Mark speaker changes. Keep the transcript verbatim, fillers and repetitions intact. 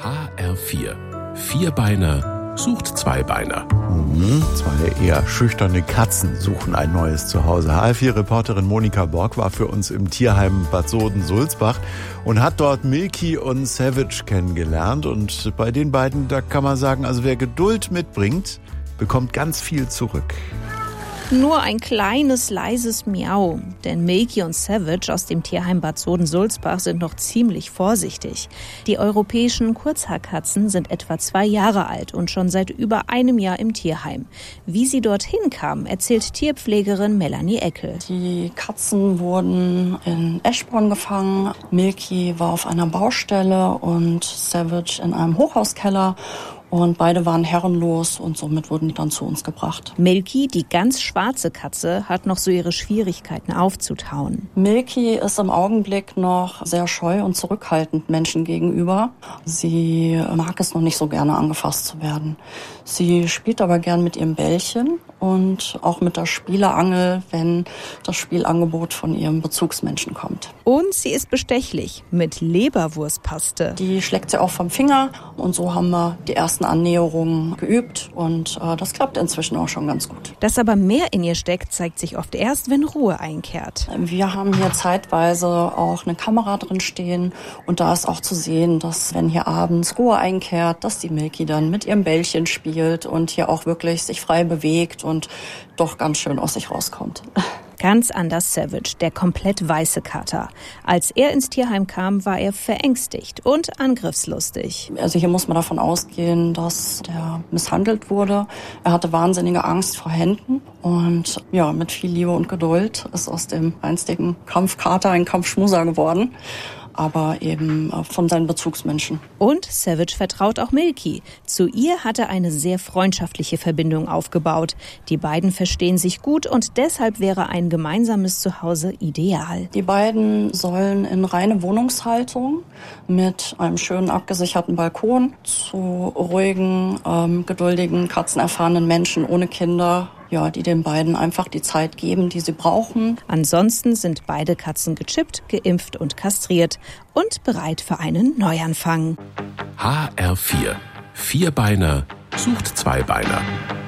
Speaker 1: H R vier. Vierbeiner sucht Zweibeiner.
Speaker 2: Mhm, zwei eher schüchterne Katzen suchen ein neues Zuhause. H R vier-Reporterin Monika Borg war für uns im Tierheim Bad Soden-Sulzbach und hat dort Milky und Savage kennengelernt. Und bei den beiden, da kann man sagen, also wer Geduld mitbringt, bekommt ganz viel zurück.
Speaker 3: Nur ein kleines, leises Miau, denn Milky und Savage aus dem Tierheim Bad Soden-Sulzbach sind noch ziemlich vorsichtig. Die europäischen Kurzhaarkatzen sind etwa zwei Jahre alt und schon seit über einem Jahr im Tierheim. Wie sie dorthin kamen, erzählt Tierpflegerin Melanie Eckel.
Speaker 4: Die Katzen wurden in Eschborn gefangen. Milky war auf einer Baustelle und Savage in einem Hochhauskeller. Und beide waren herrenlos und somit wurden die dann zu uns gebracht.
Speaker 3: Milky, die ganz schwarze Katze, hat noch so ihre Schwierigkeiten aufzutauen.
Speaker 4: Milky ist im Augenblick noch sehr scheu und zurückhaltend Menschen gegenüber. Sie mag es noch nicht so gerne, angefasst zu werden. Sie spielt aber gern mit ihrem Bällchen und auch mit der Spieleangel, wenn das Spielangebot von ihrem Bezugsmenschen kommt.
Speaker 3: Und sie ist bestechlich mit Leberwurstpaste.
Speaker 4: Die schlägt sie auch vom Finger und so haben wir die ersten Annäherungen geübt und äh, das klappt inzwischen auch schon ganz gut.
Speaker 3: Dass aber mehr in ihr steckt, zeigt sich oft erst, wenn Ruhe einkehrt.
Speaker 4: Wir haben hier zeitweise auch eine Kamera drin stehen und da ist auch zu sehen, dass wenn hier abends Ruhe einkehrt, dass die Milky dann mit ihrem Bällchen spielt und hier auch wirklich sich frei bewegt und doch ganz schön aus sich rauskommt.
Speaker 3: Ganz anders Savage, der komplett weiße Kater. Als er ins Tierheim kam, war er verängstigt und angriffslustig.
Speaker 4: Also hier muss man davon ausgehen, dass der misshandelt wurde. Er hatte wahnsinnige Angst vor Händen und ja, mit viel Liebe und Geduld ist aus dem einstigen Kampfkater ein Kampfschmuser geworden. Aber eben von seinen Bezugsmenschen.
Speaker 3: Und Savage vertraut auch Milky. Zu ihr hat er eine sehr freundschaftliche Verbindung aufgebaut. Die beiden verstehen sich gut und deshalb wäre ein gemeinsames Zuhause ideal.
Speaker 4: Die beiden sollen in reine Wohnungshaltung mit einem schönen abgesicherten Balkon zu ruhigen, ähm, geduldigen, katzenerfahrenen Menschen ohne Kinder, ja, die den beiden einfach die Zeit geben, die sie brauchen.
Speaker 3: Ansonsten sind beide Katzen gechippt, geimpft und kastriert und bereit für einen Neuanfang.
Speaker 1: H R vier. Vierbeiner sucht Zweibeiner.